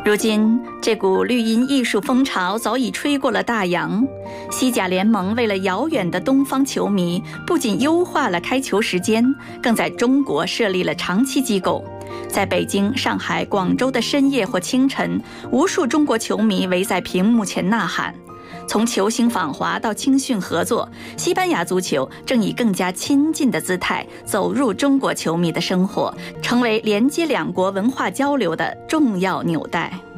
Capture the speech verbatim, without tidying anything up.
如今，这股绿茵艺术风潮早已吹过了大洋。西甲联盟为了遥远的东方球迷，不仅优化了开球时间，更在中国设立了长期机构。在北京、上海、广州的深夜或清晨，无数中国球迷围在屏幕前呐喊。从球星访华到青训合作，西班牙足球正以更加亲近的姿态走入中国球迷的生活，成为连接两国文化交流的重要纽带。